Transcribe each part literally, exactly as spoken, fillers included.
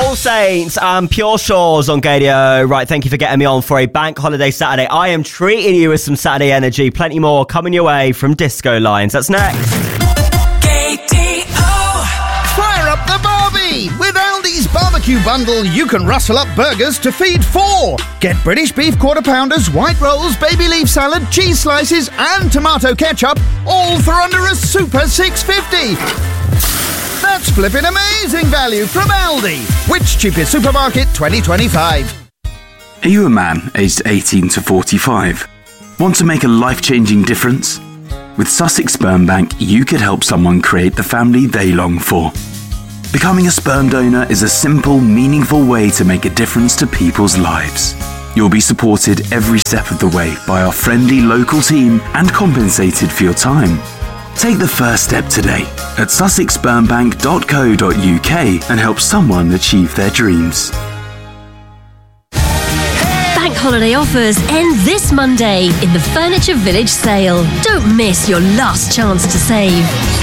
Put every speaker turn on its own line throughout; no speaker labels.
All Saints and Pure Shores on Gadio. Right, thank you for getting me on for a bank holiday Saturday. I am treating you with some Saturday energy. Plenty more coming your way from Disco Lines. That's next.
K D O.
Fire up the Barbie! With Aldi's barbecue bundle, you can rustle up burgers to feed four. Get British beef quarter pounders, white rolls, baby leaf salad, cheese slices, and tomato ketchup, all for under a super six fifty. That's flipping amazing value from Aldi. Which cheapest supermarket twenty twenty-five?
Are you a man aged eighteen to forty-five? Want to make a life-changing difference? With Sussex Sperm Bank, you could help someone create the family they long for. Becoming a sperm donor is a simple, meaningful way to make a difference to people's lives. You'll be supported every step of the way by our friendly local team and compensated for your time. Take the first step today at sussex sperm bank dot co dot uk and help someone achieve their dreams.
Bank holiday offers end this Monday in the Furniture Village sale. Don't miss your last chance to save.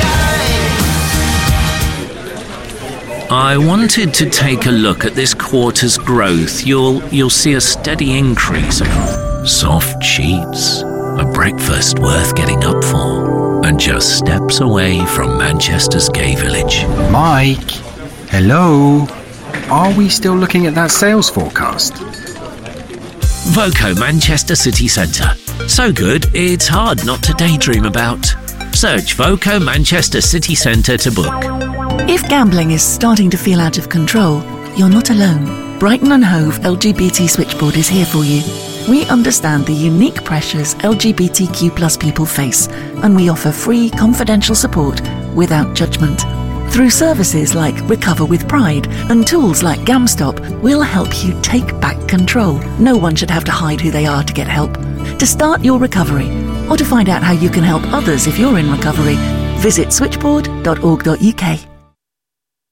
I wanted to take a look at this quarter's growth. You'll you'll see a steady increase. Soft sheets, a breakfast worth getting up for, and just steps away from Manchester's gay village.
Mike, hello. Are we still looking at that sales forecast?
Voco Manchester City Centre. So good, it's hard not to daydream about. Search Voco Manchester City Centre to book.
If gambling is starting to feel out of control, you're not alone. Brighton and Hove L G B T Switchboard is here for you. We understand the unique pressures L G B T Q plus people face, and we offer free, confidential support without judgment. Through services like Recover with Pride and tools like GamStop, we'll help you take back control. No one should have to hide who they are to get help. To start your recovery, or to find out how you can help others if you're in recovery, visit switchboard dot org dot uk.